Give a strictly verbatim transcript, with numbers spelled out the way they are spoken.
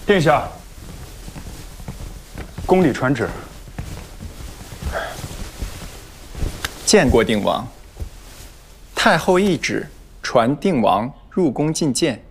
殿下，宫里传旨。 见过定王。太后懿旨，传定王入宫觐见。